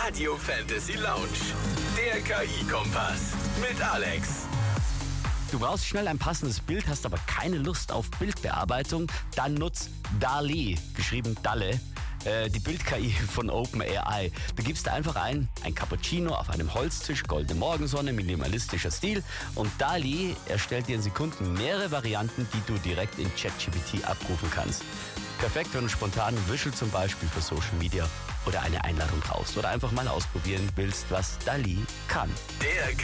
Radio Fantasy Lounge. Der KI-Kompass mit Alex. Du brauchst schnell ein passendes Bild, hast aber keine Lust auf Bildbearbeitung? Dann nutz DALL-E, geschrieben Dalle, die Bild-KI von OpenAI. Du gibst einfach ein Cappuccino auf einem Holztisch, goldene Morgensonne, minimalistischer Stil, und DALL-E erstellt dir in Sekunden mehrere Varianten, die du direkt in ChatGPT abrufen kannst. Perfekt, wenn du spontan ein Visual zum Beispiel für Social Media oder eine Einladung brauchst oder einfach mal ausprobieren willst, was DALL-E kann. Der